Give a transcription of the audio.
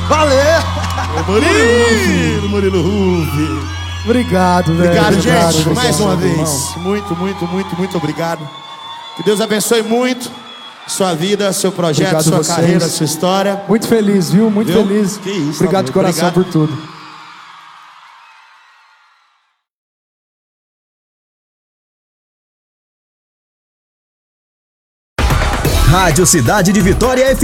Valeu! Murilo Ruff. Obrigado, velho. Obrigado, gente. Obrigado, Mais uma vez. irmão. Muito obrigado. Que Deus abençoe muito sua vida, seu projeto, Obrigado sua vocês. carreira, sua história. Muito feliz, viu? Muito Viu? feliz. Que isso, Obrigado de coração obrigado. por tudo. Rádio Cidade de Vitória FM.